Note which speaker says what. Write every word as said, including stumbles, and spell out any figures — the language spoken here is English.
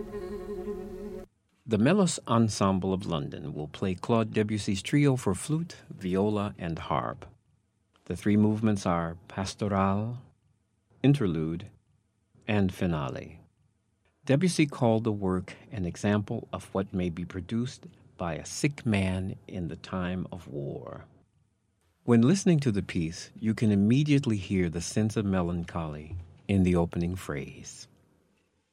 Speaker 1: The Melos Ensemble of London will play Claude Debussy's trio for flute, viola, and harp. The three movements are Pastoral, Interlude, and Finale. Debussy called the work an example of what may be produced by a sick man in the time of war. When listening to the piece, you can immediately hear the sense of melancholy in the opening phrase.